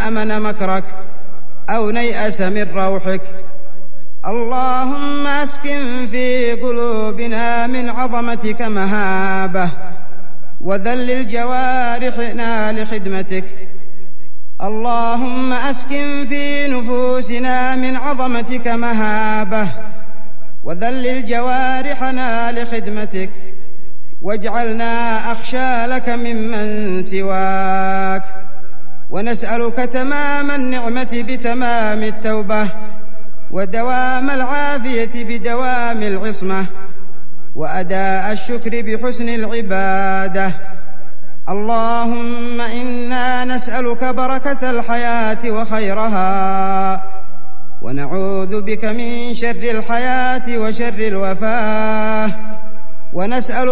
أمن مكرك أو نيأس من روحك. اللهم أسكن في قلوبنا من عظمتك مهابة، وذلل جوارحنا لخدمتك. اللهم أسكن في نفوسنا من عظمتك مهابة، وذلل جوارحنا لخدمتك، واجعلنا أخشى لك ممن سواك. ونسألك تمام النعمة بتمام التوبة، ودوام العافية بدوام العصمة، وأداء الشكر بحسن العبادة. اللهم إنا نسألك بركة الحياة وخيرها، ونعوذ بك من شر الحياة وشر الوفاة. ونسأل